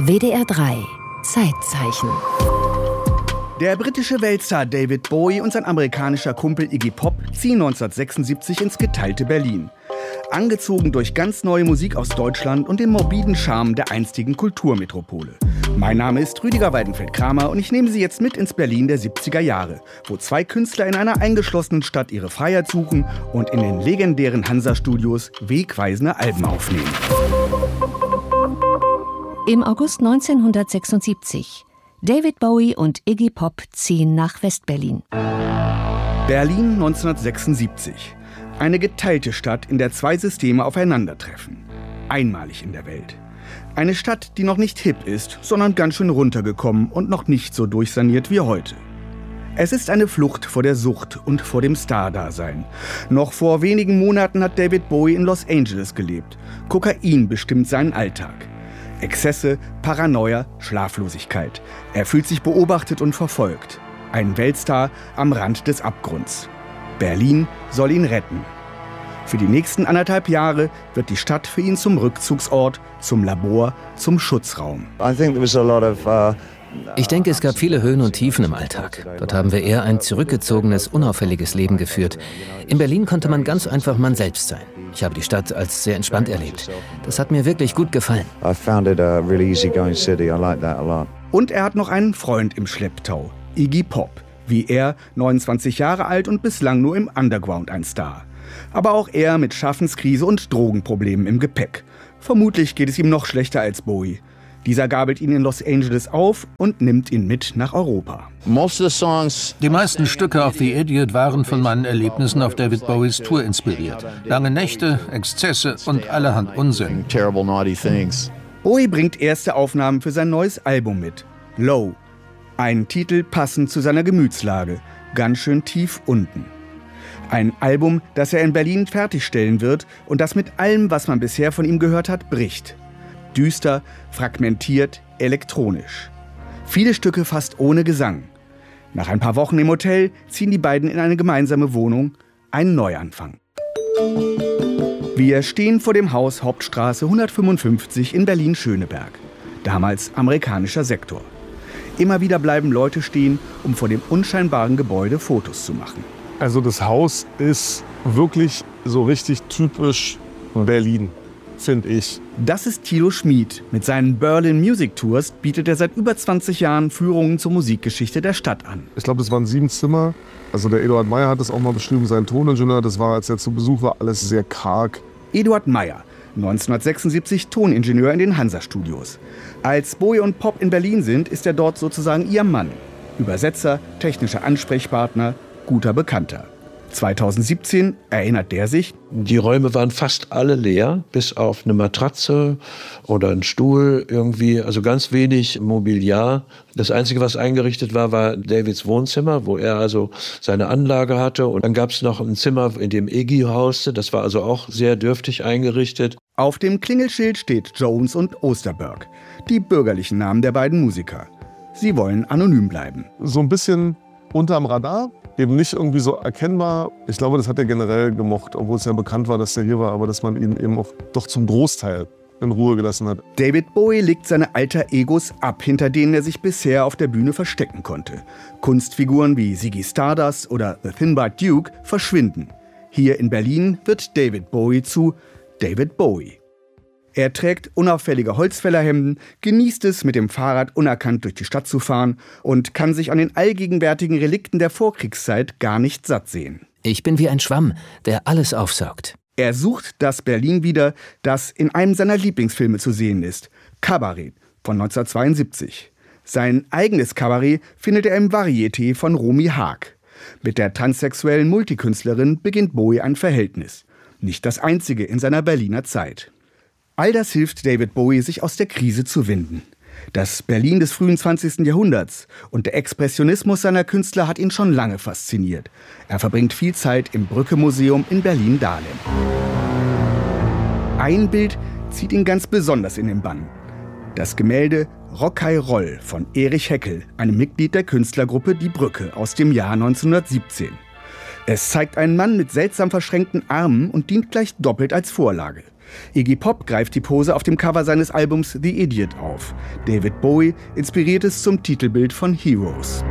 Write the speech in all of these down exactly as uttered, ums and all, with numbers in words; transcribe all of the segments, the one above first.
W D R drei Zeitzeichen. Der britische Weltstar David Bowie und sein amerikanischer Kumpel Iggy Pop ziehen neunzehnhundertsechsundsiebzig ins geteilte Berlin. Angezogen durch ganz neue Musik aus Deutschland und den morbiden Charme der einstigen Kulturmetropole. Mein Name ist Rüdiger Weidenfeld-Kramer und ich nehme Sie jetzt mit ins Berlin der siebziger Jahre, wo zwei Künstler in einer eingeschlossenen Stadt ihre Freiheit suchen und in den legendären Hansa-Studios wegweisende Alben aufnehmen. Im August neunzehnhundertsechsundsiebzig. David Bowie und Iggy Pop ziehen nach West-Berlin. Berlin neunzehnhundertsechsundsiebzig. Eine geteilte Stadt, in der zwei Systeme aufeinandertreffen. Einmalig in der Welt. Eine Stadt, die noch nicht hip ist, sondern ganz schön runtergekommen und noch nicht so durchsaniert wie heute. Es ist eine Flucht vor der Sucht und vor dem Star-Dasein. Noch vor wenigen Monaten hat David Bowie in Los Angeles gelebt. Kokain bestimmt seinen Alltag. Exzesse, Paranoia, Schlaflosigkeit. Er fühlt sich beobachtet und verfolgt. Ein Weltstar am Rand des Abgrunds. Berlin soll ihn retten. Für die nächsten anderthalb Jahre wird die Stadt für ihn zum Rückzugsort, zum Labor, zum Schutzraum. Ich denke, es gab viele Höhen und Tiefen im Alltag. Dort haben wir eher ein zurückgezogenes, unauffälliges Leben geführt. In Berlin konnte man ganz einfach man selbst sein. Ich habe die Stadt als sehr entspannt erlebt. Das hat mir wirklich gut gefallen. Und er hat noch einen Freund im Schlepptau, Iggy Pop. Wie er, neunundzwanzig Jahre alt und bislang nur im Underground ein Star. Aber auch er mit Schaffenskrise und Drogenproblemen im Gepäck. Vermutlich geht es ihm noch schlechter als Bowie. Dieser gabelt ihn in Los Angeles auf und nimmt ihn mit nach Europa. Die meisten Stücke auf The Idiot waren von meinen Erlebnissen auf David Bowies Tour inspiriert. Lange Nächte, Exzesse und allerhand Unsinn. Bowie bringt erste Aufnahmen für sein neues Album mit, Low. Ein Titel passend zu seiner Gemütslage, ganz schön tief unten. Ein Album, das er in Berlin fertigstellen wird und das mit allem, was man bisher von ihm gehört hat, bricht. Düster, fragmentiert, elektronisch. Viele Stücke fast ohne Gesang. Nach ein paar Wochen im Hotel ziehen die beiden in eine gemeinsame Wohnung, einen Neuanfang. Wir stehen vor dem Haus Hauptstraße hundertfünfundfünfzig in Berlin-Schöneberg, damals amerikanischer Sektor. Immer wieder bleiben Leute stehen, um vor dem unscheinbaren Gebäude Fotos zu machen. Also das Haus ist wirklich so richtig typisch Berlin, finde ich. Das ist Thilo Schmid. Mit seinen Berlin Music Tours bietet er seit über zwanzig Jahren Führungen zur Musikgeschichte der Stadt an. Ich glaube, das waren sieben Zimmer. Also der Eduard Meyer hat das auch mal beschrieben, sein Toningenieur. Das war, als er zu Besuch war, alles sehr karg. Eduard Meyer, neunzehnhundertsechsundsiebzig Toningenieur in den Hansa-Studios. Als Bowie und Pop in Berlin sind, ist er dort sozusagen ihr Mann. Übersetzer, technischer Ansprechpartner, guter Bekannter. zweitausendsiebzehn erinnert der sich: Die Räume waren fast alle leer, bis auf eine Matratze oder einen Stuhl irgendwie, also ganz wenig Mobiliar. Das Einzige, was eingerichtet war, war Davids Wohnzimmer, wo er also seine Anlage hatte. Und dann gab es noch ein Zimmer, in dem Iggy hauste. Das war also auch sehr dürftig eingerichtet. Auf dem Klingelschild steht Jones und Osterberg, die bürgerlichen Namen der beiden Musiker. Sie wollen anonym bleiben. So ein bisschen unterm Radar. Eben nicht irgendwie so erkennbar. Ich glaube, das hat er generell gemocht, obwohl es ja bekannt war, dass er hier war, aber dass man ihn eben auch doch zum Großteil in Ruhe gelassen hat. David Bowie legt seine Alter-Egos ab, hinter denen er sich bisher auf der Bühne verstecken konnte. Kunstfiguren wie Ziggy Stardust oder The Thin White Duke verschwinden. Hier in Berlin wird David Bowie zu David Bowie. Er trägt unauffällige Holzfällerhemden, genießt es, mit dem Fahrrad unerkannt durch die Stadt zu fahren und kann sich an den allgegenwärtigen Relikten der Vorkriegszeit gar nicht satt sehen. Ich bin wie ein Schwamm, der alles aufsaugt. Er sucht das Berlin wieder, das in einem seiner Lieblingsfilme zu sehen ist, Kabarett von neunzehnhundertzweiundsiebzig. Sein eigenes Kabarett findet er im Varieté von Romy Haag. Mit der transsexuellen Multikünstlerin beginnt Bowie ein Verhältnis. Nicht das einzige in seiner Berliner Zeit. All das hilft David Bowie, sich aus der Krise zu winden. Das Berlin des frühen zwanzigsten Jahrhunderts und der Expressionismus seiner Künstler hat ihn schon lange fasziniert. Er verbringt viel Zeit im Brücke-Museum in Berlin-Dahlem. Ein Bild zieht ihn ganz besonders in den Bann. Das Gemälde Rockei Roll von Erich Heckel, einem Mitglied der Künstlergruppe Die Brücke aus dem Jahr neunzehnhundertsiebzehn. Es zeigt einen Mann mit seltsam verschränkten Armen und dient gleich doppelt als Vorlage. Iggy Pop greift die Pose auf dem Cover seines Albums The Idiot auf. David Bowie inspiriert es zum Titelbild von Heroes.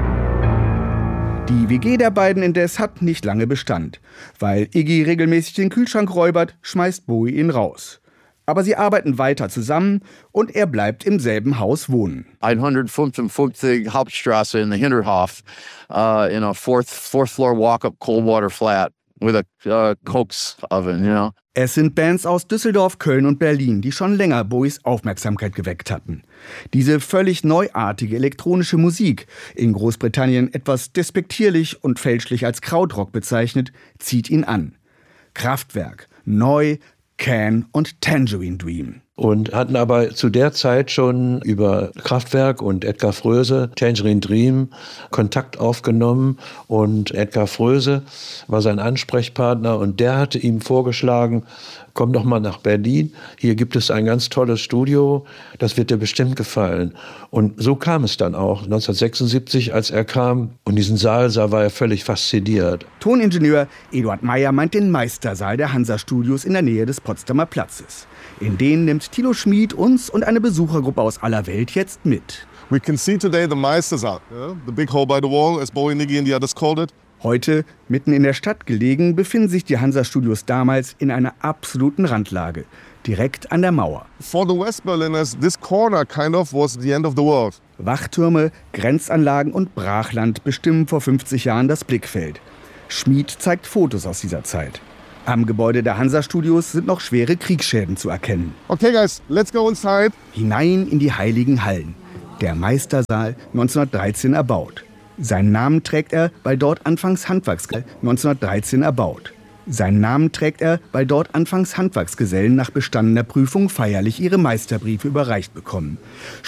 Die W G der beiden indes hat nicht lange Bestand. Weil Iggy regelmäßig den Kühlschrank räubert, schmeißt Bowie ihn raus. Aber sie arbeiten weiter zusammen und er bleibt im selben Haus wohnen. hundertfünfundfünfzig Hauptstraße in the Hinterhof, uh, in a fourth, fourth floor walk-up cold water flat with a uh, Cokes oven, you know. Es sind Bands aus Düsseldorf, Köln und Berlin, die schon länger Bowies Aufmerksamkeit geweckt hatten. Diese völlig neuartige elektronische Musik, in Großbritannien etwas despektierlich und fälschlich als Krautrock bezeichnet, zieht ihn an. Kraftwerk, Neu, Can und Tangerine Dream. Und hatten aber zu der Zeit schon über Kraftwerk und Edgar Froese, Tangerine Dream, Kontakt aufgenommen. Und Edgar Froese war sein Ansprechpartner und der hatte ihm vorgeschlagen, komm doch mal nach Berlin, hier gibt es ein ganz tolles Studio, das wird dir bestimmt gefallen. Und so kam es dann auch, neunzehnhundertsechsundsiebzig, als er kam und diesen Saal sah, war er völlig fasziniert. Toningenieur Eduard Meyer meint den Meistersaal der Hansa-Studios in der Nähe des Potsdamer Platzes. In den nimmt Thilo Schmid uns und eine Besuchergruppe aus aller Welt jetzt mit. We can see today the Meistersaal, yeah? The big hole by the wall, as Bowie, Iggy and the others called it. Heute, mitten in der Stadt gelegen, befinden sich die Hansa-Studios damals in einer absoluten Randlage, direkt an der Mauer. For the West Berliners, this corner kind of was the end of the world. Wachtürme, Grenzanlagen und Brachland bestimmen vor fünfzig Jahren das Blickfeld. Schmid zeigt Fotos aus dieser Zeit. Am Gebäude der Hansa-Studios sind noch schwere Kriegsschäden zu erkennen. Okay, guys, let's go inside. Hinein in die heiligen Hallen. Der Meistersaal, neunzehnhundertdreizehn erbaut. Seinen Namen trägt er, weil dort anfangs Handwerksgesellen neunzehnhundertdreizehn erbaut. Seinen Namen trägt er, weil dort anfangs Handwerksgesellen nach bestandener Prüfung feierlich ihre Meisterbriefe überreicht bekommen.